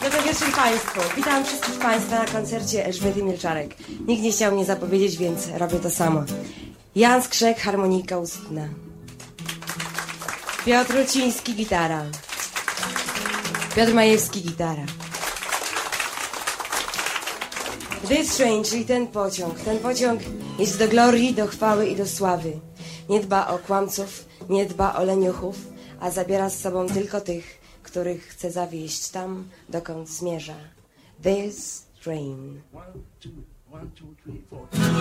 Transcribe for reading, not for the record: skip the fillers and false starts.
Dobry wieczór Państwu. Witam wszystkich Państwa na koncercie Elżbiety Milczarek. Nikt nie chciał mnie zapowiedzieć, więc robię to samo. Jan Skrzek, harmonika ustna. Piotr Ruciński, gitara. Piotr Majewski, gitara. This train, czyli ten pociąg jest do glorii, do chwały i do sławy. Nie dba o kłamców, nie dba o leniuchów, a zabiera z sobą tylko tych, których chce zawieźć tam, dokąd zmierza. This train. 1, 2, 1, 2, 3, 4.